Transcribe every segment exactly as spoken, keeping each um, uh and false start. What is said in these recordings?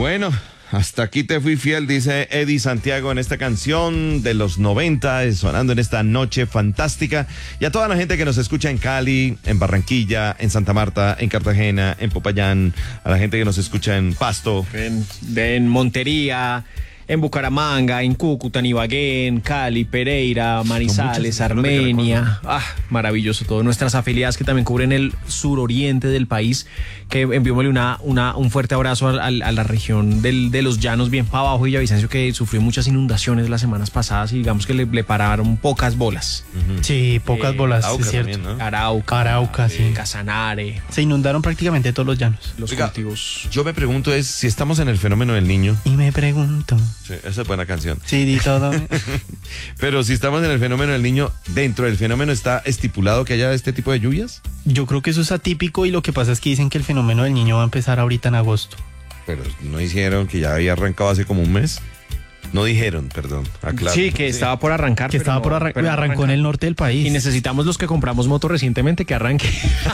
Bueno, hasta aquí te fui fiel, dice Eddie Santiago en esta canción de los noventa, sonando en esta noche fantástica. Y a toda la gente que nos escucha en Cali, en Barranquilla, en Santa Marta, en Cartagena, en Popayán, a la gente que nos escucha en Pasto, en, de, en Montería, en Bucaramanga, en Cúcuta, en Ibagué, en Cali, Pereira, Manizales, Armenia. Ah, maravilloso todo. Nuestras afiliadas que también cubren el suroriente del país, que enviémosle una, una, un fuerte abrazo a, a, a la región del, de los llanos, bien para abajo, Villavicencio, que sufrió muchas inundaciones las semanas pasadas y digamos que le, le pararon pocas bolas. Uh-huh. Sí, pocas eh, bolas, Arauca, es cierto. También, ¿no? Arauca, Arauca, sí. Casanare. Se inundaron prácticamente todos los llanos. Los Oiga, cultivos. Yo me pregunto es si estamos en el fenómeno del niño. Y me pregunto. Sí, esa es buena canción. Sí, di todo. Pero si estamos en el fenómeno del niño, ¿dentro del fenómeno está estipulado que haya este tipo de lluvias? Yo creo que eso es atípico y lo que pasa es que dicen que el fenómeno del niño va a empezar ahorita en agosto. Pero no dijeron que ya había arrancado hace como un mes. No dijeron, perdón. Aclaro. Sí, que sí. estaba por arrancar. Que estaba no, por arrancar. Arrancó no en el norte del país. Y necesitamos los que compramos moto recientemente que arranque.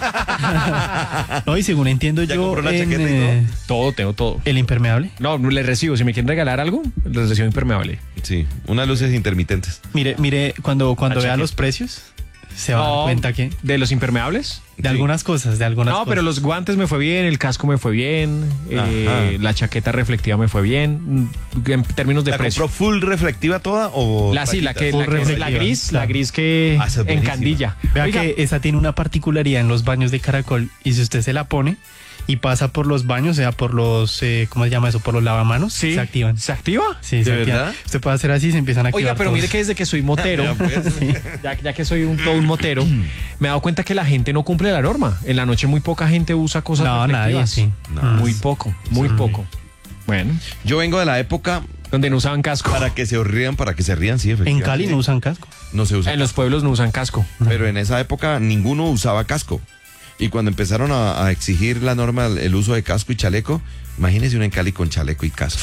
No, y según entiendo ¿Ya yo. compró la en, chaqueta y eh, todo? Todo, tengo todo. ¿El impermeable? No, les recibo. Si me quieren regalar algo, les recibo impermeable. Sí, unas luces intermitentes. Mire, mire, cuando, cuando vea los precios, se va no, a dar cuenta que. ¿De los impermeables? De sí. algunas cosas, de algunas no, cosas. No, pero los guantes me fue bien, el casco me fue bien, eh, la chaqueta reflectiva me fue bien, en términos de ¿La precio. compró full reflectiva toda o la sí, la que, la, que la gris, claro. La gris que ah, en candilla. Vea Oiga. Que esa tiene una particularidad en los baños de Caracol y si usted se la pone y pasa por los baños, o sea, por los, eh, ¿cómo se llama eso? Por los lavamanos, sí. Se activan. ¿Se activa? Sí, ¿De se verdad? activan. Usted puede hacer así y se empiezan a activar. Oiga, pero todos. mire que desde que soy motero, ya, pues. Sí. ya, ya que soy un, todo un motero, me he dado cuenta que la gente no cumple la norma. En la noche muy poca gente usa cosas no, reflectivas. Nadie, sí. No, muy poco, muy sí. poco. Bueno. Yo vengo de la época donde no usaban casco. Para que se rían, para que se rían, sí, efectivamente. En Cali no usan casco. No se usa. En los pueblos no usan casco. Pero en esa época ninguno usaba casco. Y cuando empezaron a, a exigir la norma, el uso de casco y chaleco, imagínese uno en Cali con chaleco y casco.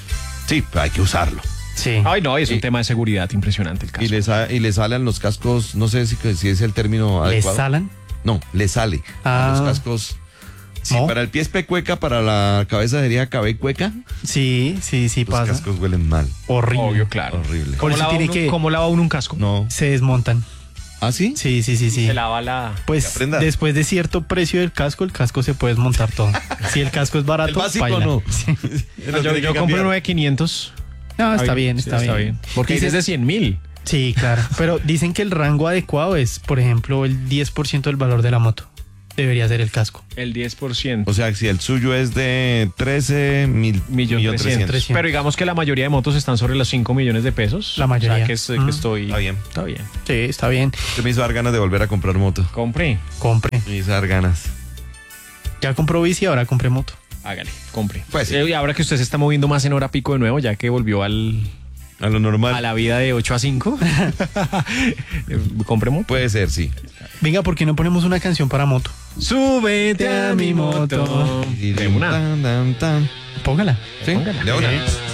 Sí, pero hay que usarlo. Sí. Ay, no, es y, un tema de seguridad impresionante el casco. Y le, y le salen los cascos, no sé si, si es el término adecuado. ¿Le salan? No, le sale. Ah. A los cascos. Sí, ¿No? Para el pie es pecueca, para la cabeza sería cabecueca. Sí, sí, sí los pasa. Los cascos huelen mal. Horrible. Obvio, claro. Horrible. ¿Cómo, lava tiene uno, que... ¿Cómo lava uno un casco? No. Se desmontan. ¿Ah, sí? Sí, sí, sí, sí. Se lava la... Pues después de cierto precio del casco, el casco se puede desmontar todo. Si el casco es barato, el básico baila. no. Sí. no yo yo compro nueve mil quinientos. No, está bien, está, sí, bien. está bien. Porque dices de cien mil. Sí, claro. Pero dicen que el rango adecuado es, por ejemplo, el diez por ciento del valor de la moto. Debería ser el casco. El diez por ciento. O sea, si el suyo es de trece mil millones trescientos. Pero digamos que la mayoría de motos están sobre los cinco millones de pesos. La mayoría. O sea, que, es, mm. que estoy... Está bien. Está bien. Sí, está bien. Usted me hizo dar ganas de volver a comprar moto. Compre. Compre. Me hizo dar ganas. Ya compró bici, ahora compré moto. Hágale, compre. Pues sí. Y ahora que usted se está moviendo más en hora pico de nuevo, ya que volvió al... A lo normal. A la vida de ocho a cinco. ¿Compre moto? Puede ser, sí. Venga, ¿por qué no ponemos una canción para moto? Súbete a mi moto. De una. Póngala. ¿Sí? Póngala. De una. Sí.